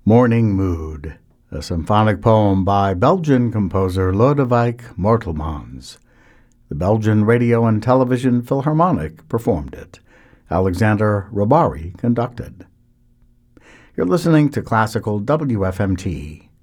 Morning Mood, a symphonic poem by Belgian composer Lodewijk Mortelmans. The Belgian Radio and Television Philharmonic performed it. Alexander Robari conducted. You're listening to Classical WFMT,